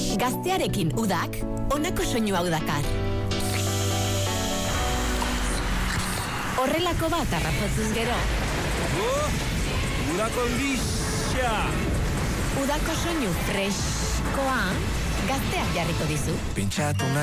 Gaztearekin udak, honako soinu hau dakar. Horrelako bat arrapatzuz gero. Udako lixia! Udako soinu freskoa, gazteak jarriko dizu. Pintxatu